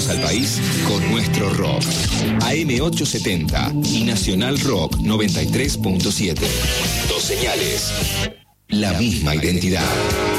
al país con nuestro rock. AM870 y Nacional Rock 93.7. Dos señales, la misma identidad.